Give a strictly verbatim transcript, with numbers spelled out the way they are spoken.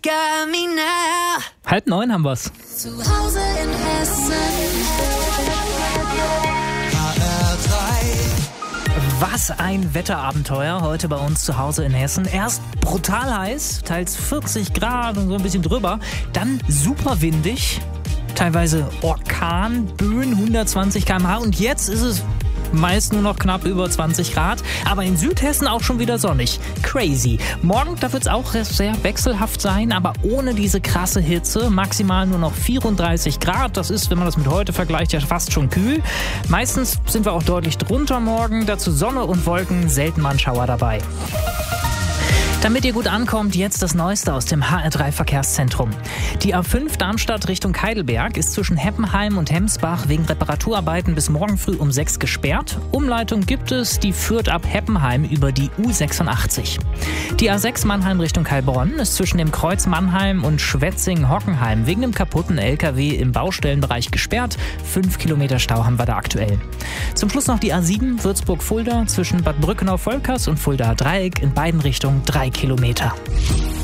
got me now. Halb neun haben wir's. Zu Hause in Hessen. Was ein Wetterabenteuer heute bei uns zu Hause in Hessen. Erst brutal heiß, teils vierzig Grad und so ein bisschen drüber. Dann super windig, teilweise Orkan, Böen hundertzwanzig Kilometer pro Stunde. Und jetzt ist es meist nur noch knapp über zwanzig Grad, aber in Südhessen auch schon wieder sonnig. Crazy. Morgen, da wird es auch sehr wechselhaft sein, aber ohne diese krasse Hitze. Maximal nur noch vierunddreißig Grad. Das ist, wenn man das mit heute vergleicht, ja fast schon kühl. Meistens sind wir auch deutlich drunter morgen. Dazu Sonne und Wolken, selten mal ein Schauer dabei. Damit ihr gut ankommt, jetzt das Neueste aus dem H R drei Verkehrszentrum. Die A fünf Darmstadt Richtung Heidelberg ist zwischen Heppenheim und Hemsbach wegen Reparaturarbeiten bis morgen früh um sechs gesperrt. Umleitung gibt es, die führt ab Heppenheim über die U sechsundachtzig. Die A sechs Mannheim Richtung Heilbronn ist zwischen dem Kreuz Mannheim und Schwetzingen-Hockenheim wegen dem kaputten L K W im Baustellenbereich gesperrt. Fünf Kilometer Stau haben wir da aktuell. Zum Schluss noch die A sieben Würzburg-Fulda zwischen Bad Brückenau-Volkers und Fuldaer Dreieck in beiden Richtungen drei Kilometer.